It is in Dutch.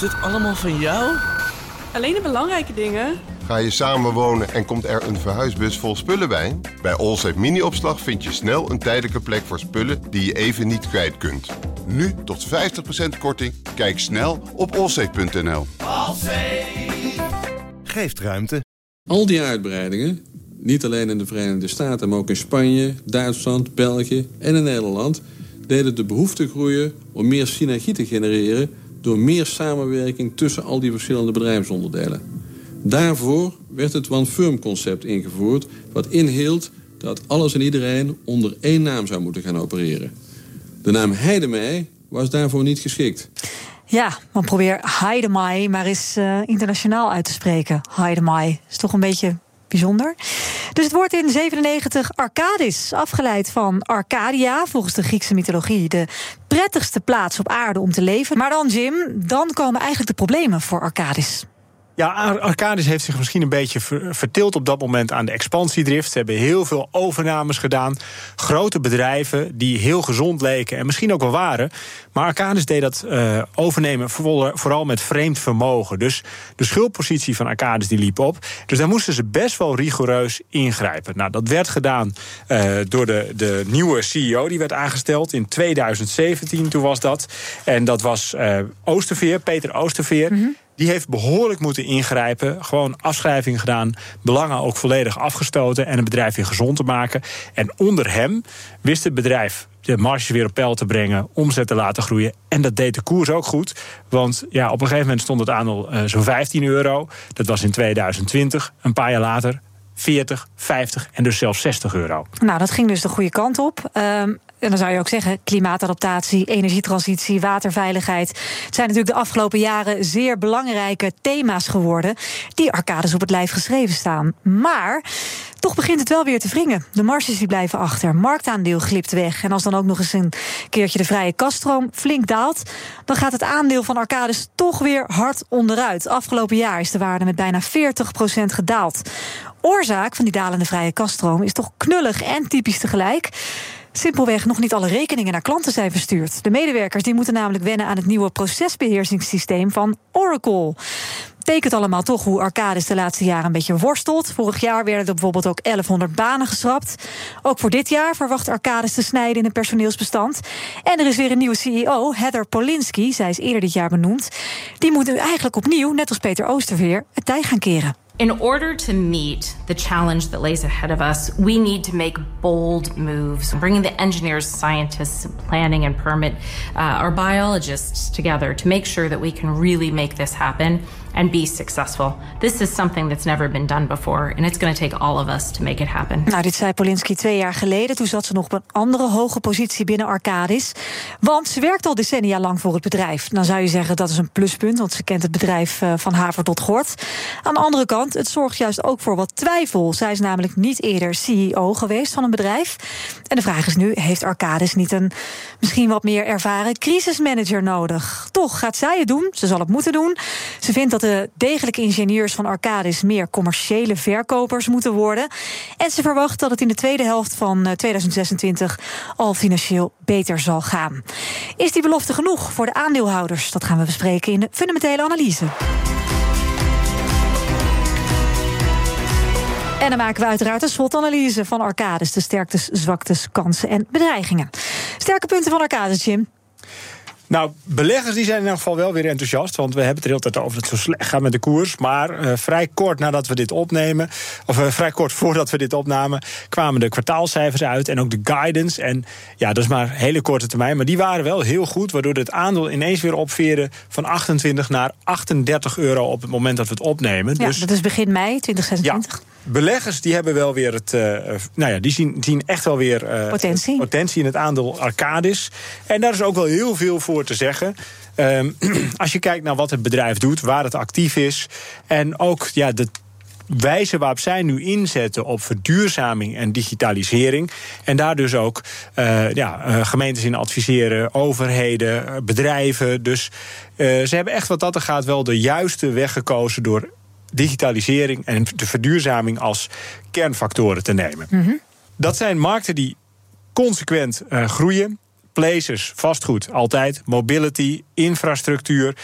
dit allemaal van jou? Alleen de belangrijke dingen. Ga je samenwonen en komt er een verhuisbus vol spullen bij? Bij Allsafe Mini-opslag vind je snel een tijdelijke plek voor spullen die je even niet kwijt kunt. Nu tot 50% korting. Kijk snel op allsafe.nl. Geeft ruimte. Al die uitbreidingen, niet alleen in de Verenigde Staten, maar ook in Spanje, Duitsland, België en in Nederland, deden de behoefte groeien om meer synergie te genereren door meer samenwerking tussen al die verschillende bedrijfsonderdelen. Daarvoor werd het One Firm concept ingevoerd, wat inhield dat alles en iedereen onder één naam zou moeten gaan opereren. De naam Heidemij was daarvoor niet geschikt. Ja, maar probeer Heidemij maar eens internationaal uit te spreken. Heidemij is toch een beetje bijzonder. Dus het wordt in 97 Arcadis, afgeleid van Arcadia, volgens de Griekse mythologie de prettigste plaats op aarde om te leven. Maar dan, Jim, dan komen eigenlijk de problemen voor Arcadis. Ja, Arcadis heeft zich misschien een beetje vertild op dat moment aan de expansiedrift. Ze hebben heel veel overnames gedaan. Grote bedrijven die heel gezond leken en misschien ook wel waren. Maar Arcadis deed dat overnemen vooral met vreemd vermogen. Dus de schuldpositie van Arcadis die liep op. Dus daar moesten ze best wel rigoureus ingrijpen. Nou, dat werd gedaan door de nieuwe CEO die werd aangesteld in 2017. Toen was dat. En dat was Oosterveer, Peter Oosterveer. Mm-hmm. Die heeft behoorlijk moeten ingrijpen. Gewoon afschrijving gedaan. Belangen ook volledig afgestoten. En het bedrijf weer gezond te maken. En onder hem wist het bedrijf de marges weer op peil te brengen. Omzet te laten groeien. En dat deed de koers ook goed. Want ja, op een gegeven moment stond het aandeel zo'n €15. Dat was in 2020. Een paar jaar later 40, 50 en dus zelfs €60. Nou, dat ging dus de goede kant op. En dan zou je ook zeggen, klimaatadaptatie, energietransitie, waterveiligheid. Het zijn natuurlijk de afgelopen jaren zeer belangrijke thema's geworden die Arcadis op het lijf geschreven staan. Maar toch begint het wel weer te wringen. De marges die blijven achter, marktaandeel glipt weg. En als dan ook nog eens een keertje de vrije kasstroom flink daalt, dan gaat het aandeel van Arcadis toch weer hard onderuit. Afgelopen jaar is de waarde met bijna 40% gedaald. Oorzaak van die dalende vrije kasstroom is toch knullig en typisch tegelijk. Simpelweg nog niet alle rekeningen naar klanten zijn verstuurd. De medewerkers die moeten namelijk wennen aan het nieuwe procesbeheersingssysteem van Oracle. Tekent allemaal toch hoe Arcadis de laatste jaren een beetje worstelt. Vorig jaar werden er bijvoorbeeld ook 1100 banen geschrapt. Ook voor dit jaar verwacht Arcadis te snijden in het personeelsbestand. En er is weer een nieuwe CEO, Heather Polinsky. Zij is eerder dit jaar benoemd. Die moet nu eigenlijk opnieuw, net als Peter Oosterveer, het tij gaan keren. In order to meet the challenge that lays ahead of us, we need to make bold moves. Bringing the engineers, scientists, planning and permit, our biologists together to make sure that we can really make this happen and be successful. This is something that's never been done before, and it's going to take all of us to make it happen. Nou, dit zei Polinsky 2 jaar geleden. Toen zat ze nog op een andere hoge positie binnen Arcadis. Want ze werkt al decennia lang voor het bedrijf. Dan zou je zeggen dat is een pluspunt, want ze kent het bedrijf van haver tot gort. Aan de andere kant, het zorgt juist ook voor wat twijfel. Zij is namelijk niet eerder CEO geweest van een bedrijf. En de vraag is nu, heeft Arcadis niet een misschien wat meer ervaren crisismanager nodig? Toch gaat zij het doen, ze zal het moeten doen. Ze vindt dat de degelijke ingenieurs van Arcadis meer commerciële verkopers moeten worden. En ze verwacht dat het in de tweede helft van 2026 al financieel beter zal gaan. Is die belofte genoeg voor de aandeelhouders? Dat gaan we bespreken in de fundamentele analyse. En dan maken we uiteraard een SWOT-analyse van Arcadis. De sterktes, zwaktes, kansen en bedreigingen. Sterke punten van Arcadis, Jim. Nou, beleggers die zijn in elk geval wel weer enthousiast. Want we hebben het er de hele tijd over dat het zo slecht gaat met de koers. Maar vrij kort nadat we dit opnemen, of vrij kort voordat we dit opnamen, kwamen de kwartaalcijfers uit en ook de guidance. En ja, dat is maar hele korte termijn. Maar die waren wel heel goed, waardoor het aandeel ineens weer opveerde van 28 naar €38 op het moment dat we het opnemen. Ja, dus dat is begin mei 2026. Ja. Beleggers die hebben wel weer die zien echt wel weer potentie in het aandeel Arcadis. En daar is ook wel heel veel voor te zeggen. Als je kijkt naar wat het bedrijf doet, waar het actief is, en ook de wijze waarop zij nu inzetten op verduurzaming en digitalisering. En daar dus ook gemeentes in adviseren, overheden, bedrijven. Dus ze hebben echt wat dat er gaat wel de juiste weg gekozen door digitalisering en de verduurzaming als kernfactoren te nemen. Mm-hmm. Dat zijn markten die consequent groeien. Places, vastgoed, altijd. Mobility, infrastructuur.